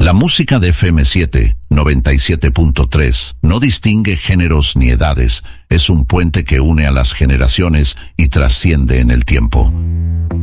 La música de FM7 97.3 no distingue géneros ni edades, es un puente que une a las generaciones y trasciende en el tiempo.